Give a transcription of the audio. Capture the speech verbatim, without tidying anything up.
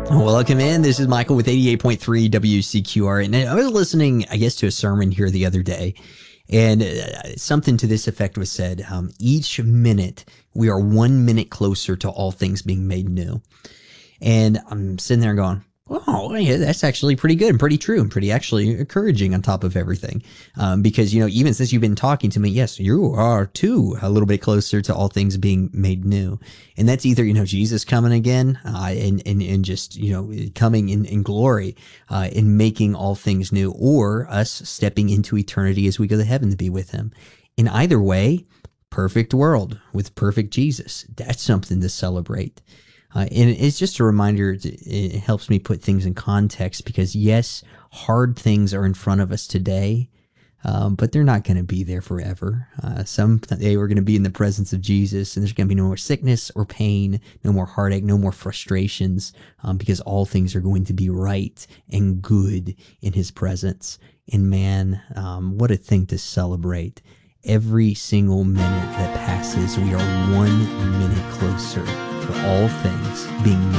Welcome in. This is Michael with eighty-eight point three W C Q R. And I was listening, I guess, to a sermon here the other day, and uh, something to this effect was said. Um, each minute, we are one minute closer to all things being made new. And I'm sitting there going, oh, yeah, that's actually pretty good and pretty true and pretty actually encouraging on top of everything. Um, because, you know, even since you've been talking to me, yes, you are too a little bit closer to all things being made new. And that's either, you know, Jesus coming again uh, and, and, and just, you know, coming in, in glory uh, and making all things new, or us stepping into eternity as we go to heaven to be with him. In either way, perfect world with perfect Jesus. That's something to celebrate. Uh, and it's just a reminder, it helps me put things in context, because yes, hard things are in front of us today, um, but they're not going to be there forever. Uh, someday we're going to be in the presence of Jesus, and there's going to be no more sickness or pain, no more heartache, no more frustrations, um, because all things are going to be right and good in his presence. And man, um, what a thing to celebrate. Every single minute that passes, we are one minute closer to all things being